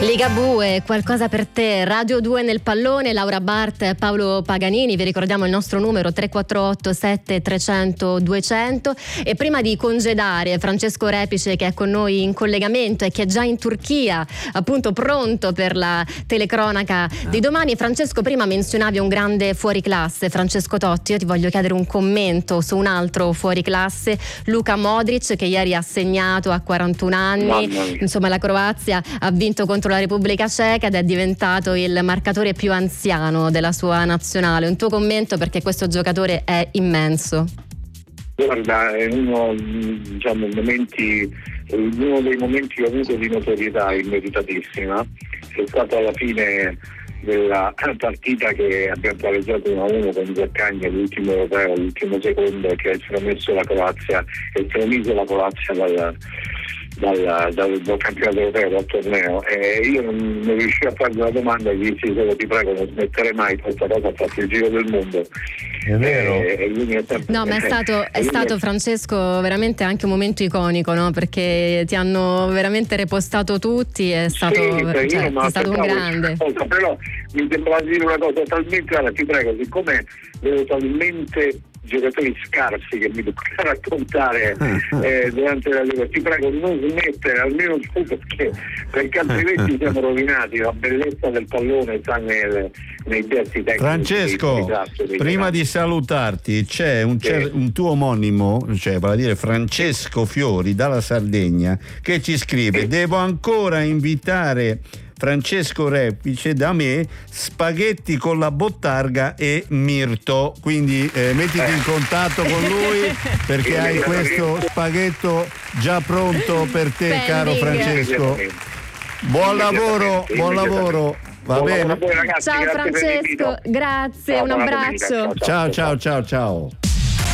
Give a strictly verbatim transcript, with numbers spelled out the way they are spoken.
Ligabue, qualcosa per te, Radio due nel pallone, Laura Bart, Paolo Paganini, vi ricordiamo il nostro numero tre quattro otto sette trecento duecento. E prima di congedare Francesco Repice, che è con noi in collegamento e che è già in Turchia, appunto pronto per la telecronaca di domani, Francesco, prima menzionavi un grande fuoriclasse, Francesco Totti. Io ti voglio chiedere un commento su un altro fuoriclasse, Luka Modric, che ieri ha segnato a quarantuno anni, insomma la Croazia ha vinto contro la Repubblica Ceca ed è diventato il marcatore più anziano della sua nazionale. Un tuo commento, perché questo giocatore è immenso. Guarda, è uno, diciamo, momenti, uno dei momenti che ho avuto di notorietà immeritatissima. È stato alla fine della partita che abbiamo pareggiato uno a uno con Zaccagni all'ultimo europeo, all'ultimo secondo, che ha estromesso la Croazia, estromise la Croazia dal Dal, dal, dal campionato europeo, dal torneo, e io non, non riuscivo a fargli una domanda e gli dissi solo: ti prego, non smettere mai, questa cosa ha fatto il giro del mondo. È vero. E, e lui è sempre, no ma è stato, è stato Francesco veramente anche un momento iconico, no? Perché ti hanno veramente repostato tutti, è stato, sì, cioè, è stato un grande cosa, però mi sembrava dire una cosa talmente, allora, ti prego, siccome vedo talmente giocatori scarsi che mi devono raccontare eh, durante la Liga, ti prego non smettere almeno tu, perché, perché altrimenti siamo rovinati. La bellezza del pallone sta nel, nei gesti tecnici. Francesco, dei prima di salutarti, c'è un, sì. cer- un tuo omonimo, cioè vale a dire Francesco Fiori dalla Sardegna, che ci scrive: sì. Devo ancora invitare Francesco Repice da me, spaghetti con la bottarga e mirto, quindi eh, mettiti eh. in contatto con lui, perché hai questo spaghetto già pronto per te. Pending. Caro Francesco, buon lavoro, buon lavoro, va buon bene? lavoro, ragazzi. Ciao Grazie Francesco, grazie, ciao, un abbraccio. Ciao, ciao, ciao, ciao, ciao.